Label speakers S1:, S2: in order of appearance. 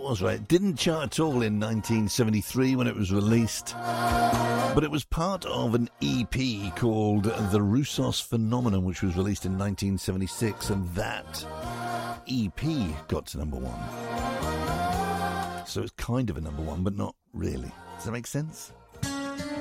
S1: was right. It didn't chart at all in 1973 when it was released, but it was part of an EP called The Roussos Phenomenon, which was released in 1976, and that EP got to number one. So it's kind of a number one, but not really. Does that make sense?